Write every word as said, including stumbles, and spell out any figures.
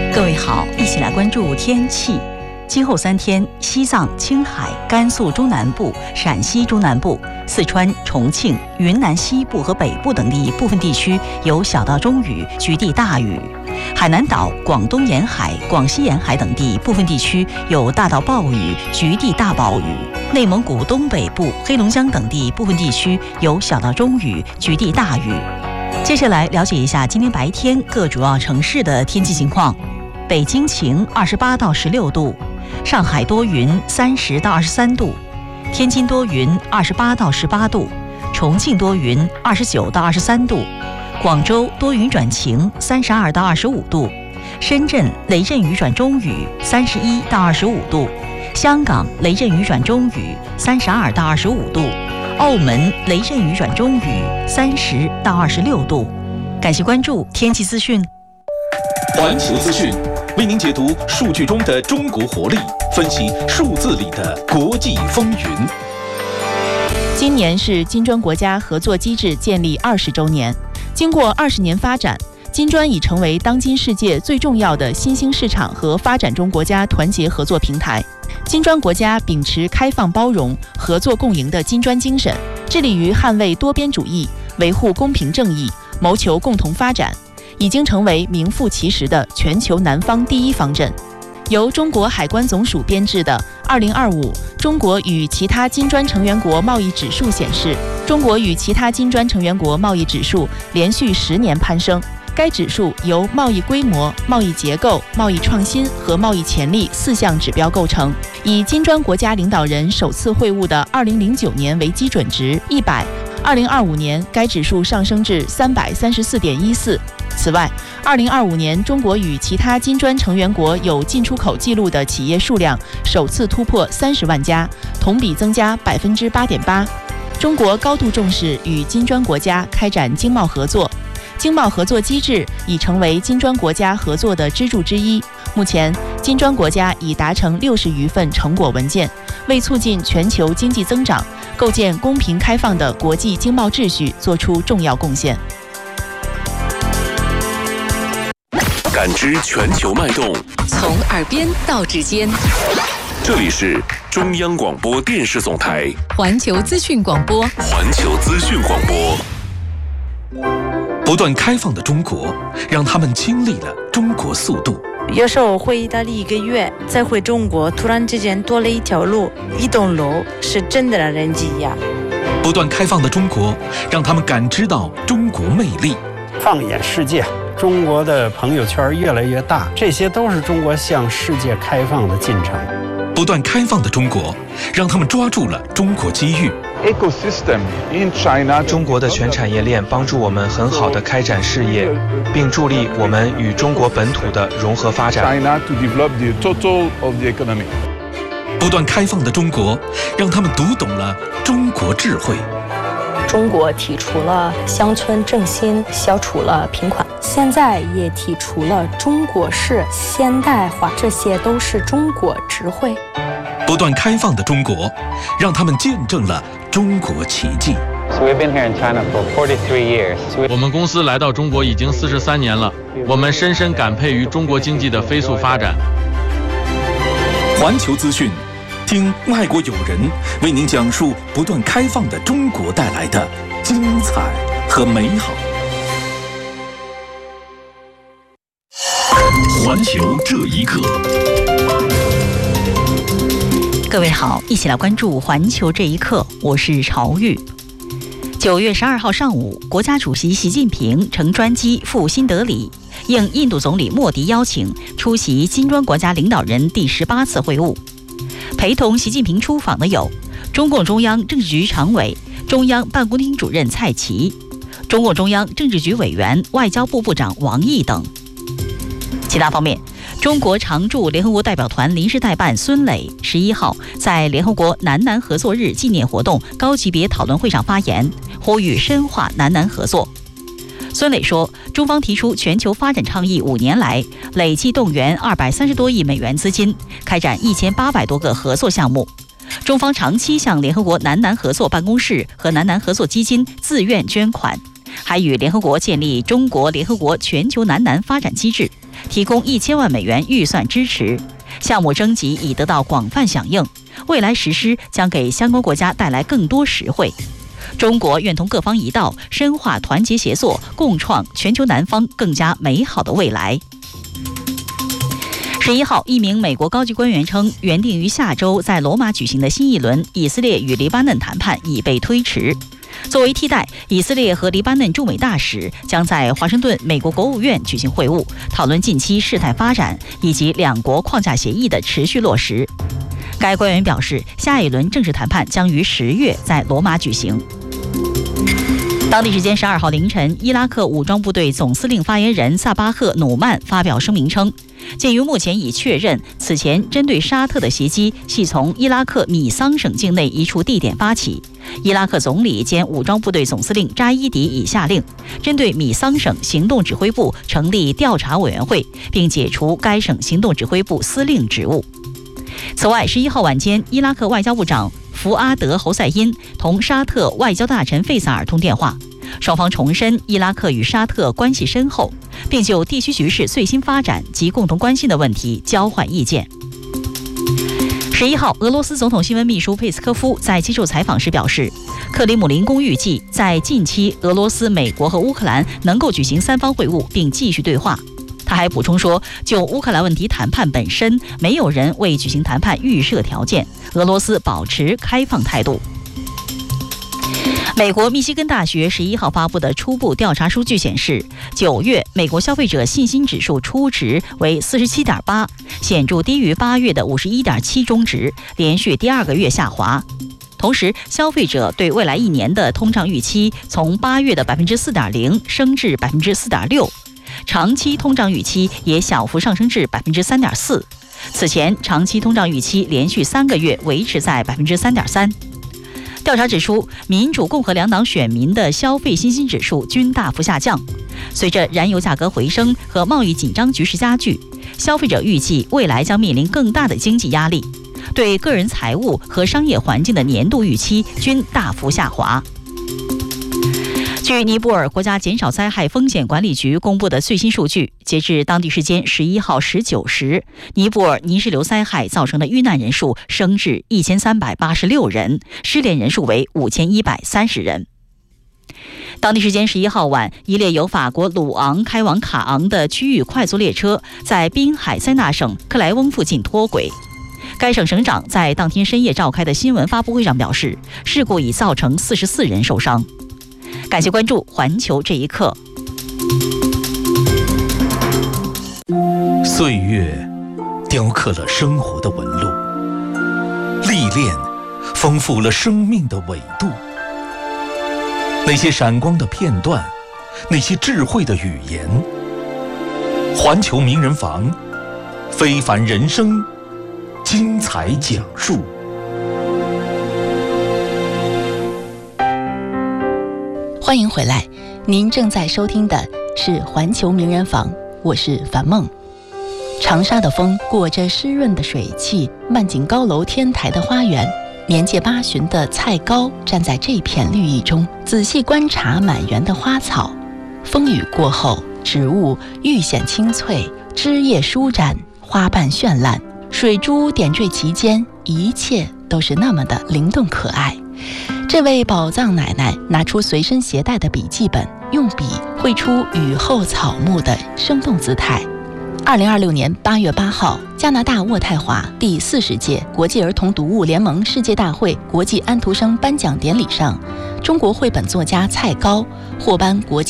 各位好，一起来关注天气。今后三天，西藏、青海、甘肃中南部、陕西中南部、四川、重庆、云南西部和北部等地部分地区有小到中雨，局地大雨；海南岛、广东沿海、广西沿海等地部分地区有大到暴雨，局地大暴雨；内蒙古东北部、黑龙江等地部分地区有小到中雨，局地大雨。接下来了解一下今天白天各主要城市的天气情况。北京晴，二十八到十六度；上海多云，三十到二十三度；天津多云，二十八到十八度；重庆多云，二十九到二十三度；广州多云转晴，三十二到二十五度；深圳雷阵雨转中雨，三十一到二十五度；香港雷阵雨转中雨，三十二到二十五度；澳门雷阵雨转中雨，三十到二十六度。感谢关注天气资讯。 环球资讯为您解读数据中的中国活力，分析数字里的国际风云。 今年是金砖国家合作机制建立二十周年，经过二十年发展，金砖已成为当今世界最重要的新兴市场和发展中国家团结合作平台。金砖国家秉持开放包容、合作共赢的金砖精神，致力于捍卫多边主义，维护公平正义，谋求共同发展，已经成为名副其实的全球南方第一方阵。由中国海关总署编制的二零二五中国与其他金砖成员国贸易指数显示，中国与其他金砖成员国贸易指数连续十年攀升。该指数由贸易规模、贸易结构、贸易创新和贸易潜力四项指标构成，以金砖国家领导人首次会晤的二零零九年为基准值一百，二零二五年该指数上升至三百三十四点一四。此外，二零二五年中国与其他金砖成员国有进出口记录的企业数量首次突破三十万家，同比增加百分之八点八。中国高度重视与金砖国家开展经贸合作，经贸合作机制已成为金砖国家合作的支柱之一。目前，金砖国家已达成六十余份成果文件，为促进全球经济增长、构建公平开放的国际经贸秩序做出重要贡献。 感知全球脉动， 从耳边到指尖。 这里是中央广播电视总台环球资讯广播。 环球资讯广播。不断开放的中国，让他们经历了中国速度。 有时候回意大利一个月，再回中国，突然之间多了一条路，一栋楼，是真的让人惊讶。 不断开放的中国，让他们感知到中国魅力。 放眼世界，中国的朋友圈越来越大，这些都是中国向世界开放的进程。 不断开放的中国，让他们抓住了中国机遇。 中国的全产业链帮助我们很好地开展事业，并助力我们与中国本土的融合发展。 不断开放的中国，让他们读懂了中国智慧。 中国提出了乡村振兴，消除了贫困，现在也提出了中国式现代化，这些都是中国智慧。 不断开放的中国，让他们见证了中国奇迹。 我们公司来到中国已经四十三年了，我们深深感佩于中国经济的飞速发展。 环球资讯，听外国友人为您讲述不断开放的中国带来的精彩和美好。环球这一刻。 各位好，一起来关注环球这一刻，我是朝玉。九月十二号上午，国家主席习近平乘专机赴新德里，应印度总理莫迪邀请，出席金砖国家领导人第十八次会晤。陪同习近平出访的有中共中央政治局常委、中央办公厅主任蔡奇、中共中央政治局委员、外交部部长王毅等。其他方面，中国常驻联合国代表团临时代办孙磊十一号在联合国南南合作日纪念活动高级别讨论会上发言，呼吁深化南南合作。孙磊说，中方提出全球发展倡议五年来，累计动员二百三十多亿美元资金，开展一千八百多个合作项目。中方长期向联合国南南合作办公室和南南合作基金自愿捐款，还与联合国建立中国联合国全球南南发展机制， 提供一千万美元预算支持。项目征集已得到广泛响应，未来实施将给相关国家带来更多实惠。中国愿同各方一道，深化团结协作，共创全球南方更加美好的未来。十一号，一名美国高级官员称，原定于下周在罗马举行的新一轮以色列与黎巴嫩谈判已被推迟。作为替代，以色列和黎巴嫩驻美大使将在华盛顿美国国务院举行会晤，讨论近期事态发展以及两国框架协议的持续落实。该官员表示，下一轮正式谈判将于十月在罗马举行。当地时间十二号凌晨，伊拉克武装部队总司令发言人萨巴赫·努曼发表声明称，鉴于目前已确认此前针对沙特的袭击系从伊拉克米桑省境内一处地点发起，伊拉克总理兼武装部队总司令扎伊迪已下令针对米桑省行动指挥部成立调查委员会，并解除该省行动指挥部司令职务。此外，十一号晚间，伊拉克外交部长福阿德·侯赛因同沙特外交大臣费萨尔通电话，双方重申伊拉克与沙特关系深厚，并就地区局势最新发展及共同关心的问题交换意见。十一号，俄罗斯总统新闻秘书佩斯科夫在接受采访时表示，克里姆林宫预计在近期俄罗斯、美国和乌克兰能够举行三方会晤并继续对话。他还补充说，就乌克兰问题谈判本身，没有人为举行谈判预设条件，俄罗斯保持开放态度。美国密西根大学十一号发布的初步调查数据显示，九月美国消费者信心指数初值为四十七点八，显著低于八月的五十一点七中值，连续第二个月下滑。同时，消费者对未来一年的通胀预期从八月的百分之四点零升至百分之四点六，长期通胀预期也小幅上升至百分之三点四。此前，长期通胀预期连续三个月维持在百分之三点三。调查指出，民主、共和两党选民的消费信心指数均大幅下降。随着燃油价格回升和贸易紧张局势加剧，消费者预计未来将面临更大的经济压力，对个人财务和商业环境的年度预期均大幅下滑。据尼泊尔国家减少灾害风险管理局公布的最新数据，截至当地时间十一号十九时，尼泊尔泥石流灾害造成的遇难人数升至一千三百八十六人，失联人数为五千一百三十人。当地时间十一号晚，一列由法国鲁昂开往卡昂的区域快速列车在滨海塞纳省克莱翁附近脱轨。该省省长在当天深夜召开的新闻发布会上表示，事故已造成四十四人受伤。感谢关注环球这一刻。 岁月雕刻了生活的纹路，历练丰富了生命的纬度。那些闪光的片段，那些智慧的语言，环球名人房，非凡人生，精彩讲述。 欢迎回来，您正在收听的是环球名人坊，我是樊梦。长沙的风裹着湿润的水汽，漫进高楼天台的花园。年届八旬的蔡高站在这片绿意中，仔细观察满园的花草。风雨过后，植物愈显青翠，枝叶舒展，花瓣绚烂，水珠点缀其间，一切都是那么的灵动可爱。这位宝藏奶奶拿出随身携带的笔记本，用笔绘出雨后草木的生动姿态。二零二六年八月八号，加拿大渥太华第四十届国际儿童读物联盟世界大会国际安徒生颁奖典礼上，中国绘本作家蔡高获颁国际